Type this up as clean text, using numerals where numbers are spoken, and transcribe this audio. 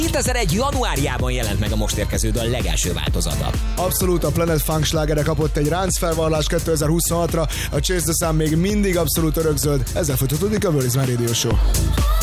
2001. januárjában jelent meg a most érkező dal legelső változata. Abszolút, a Planet Funk slágere kapott egy ráncfelvallás 2026-ra, a Chase the Sun még mindig abszolút örökzöld, ezzel folytatódik a Where is My Radio Show.